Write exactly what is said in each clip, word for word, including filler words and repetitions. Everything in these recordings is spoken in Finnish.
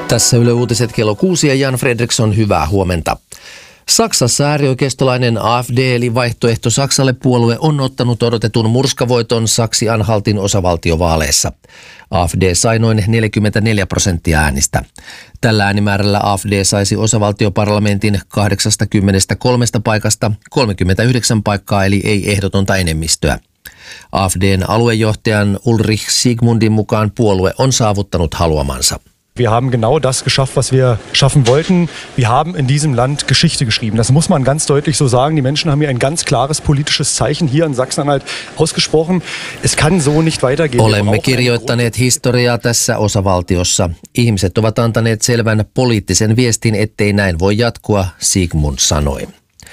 Tässä Yle Uutiset kello kuusi ja Jan Fredriksson, hyvää huomenta. Saksassa äärioikeistolainen A F D eli Vaihtoehto Saksalle -puolue on ottanut odotetun murskavoiton Saksi-Anhaltin osavaltiovaaleissa. A F D sai noin neljäkymmentäneljä prosenttia äänistä. Tällä äänimäärällä A F D saisi osavaltioparlamentin kahdeksankymmentäkolme paikasta kolmekymmentäyhdeksän paikkaa eli ei ehdotonta enemmistöä. A F D:n aluejohtajan Ulrich Siegmundin mukaan puolue on saavuttanut haluamansa. Wir haben genau das geschafft, was wir schaffen wollten. Wir haben in diesem Land Geschichte geschrieben. Das muss man ganz deutlich so sagen. Die Menschen haben hier ein ganz klares politisches Zeichen hier in Sachsen-Anhalt ausgesprochen. Es kann so nicht weitergehen. Olemme kirjoittaneet historiaa tässä osavaltiossa. Ihmiset ovat antaneet selvän poliittisen viestin, ettei näin voi jatkua, Siegmund sanoi.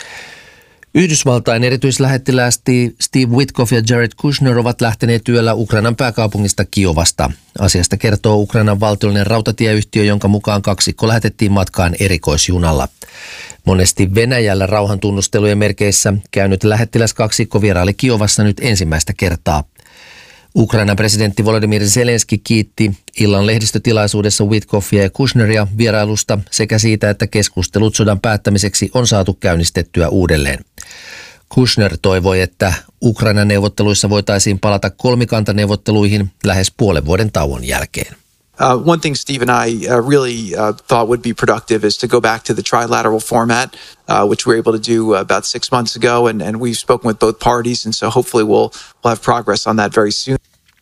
Yhdysvaltain erityislähettilästi Steve Witkoff ja Jared Kushner ovat lähteneet yöllä Ukrainan pääkaupungista Kiovasta. Asiasta kertoo Ukrainan valtiollinen rautatieyhtiö, jonka mukaan kaksikko lähetettiin matkaan erikoisjunalla. Monesti Venäjällä rauhantunnustelujen merkeissä käynyt lähettiläskaksikko vieraili Kiovassa nyt ensimmäistä kertaa. Ukrainan presidentti Volodymyr Zelenski kiitti illan lehdistötilaisuudessa Witkoffia ja Kushneria vierailusta sekä siitä, että keskustelut sodan päättämiseksi on saatu käynnistettyä uudelleen. Kushner toivoi, että Ukrainan neuvotteluissa voitaisiin palata kolmikantaneuvotteluihin lähes puolen vuoden tauon jälkeen. Uh, one thing Steve and I uh, really uh, thought would be productive is to go back to the trilateral format, uh, which we were able to do about six months ago, and, and we've spoken with both parties, and so hopefully we'll, we'll have progress on that very soon.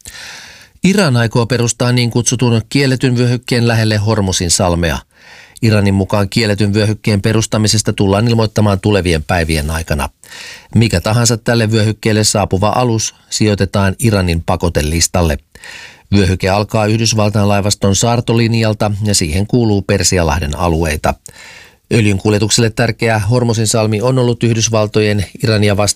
Iran aikoo perustaa niin kutsutun kielletyn vyöhykkeen lähelle Hormuzin salmea. Iranin mukaan kielletyn vyöhykkeen perustamisesta tullaan ilmoittamaan tulevien päivien aikana. Mikä tahansa tälle vyöhykkeelle saapuva alus sijoitetaan Iranin pakotelistalle. Vyöhyke alkaa Yhdysvaltain laivaston saartolinjalta ja siihen kuuluu Persialahden alueita. Öljyn kuljetukselle tärkeä Hormuzin salmi on ollut Yhdysvaltojen Irania vastaan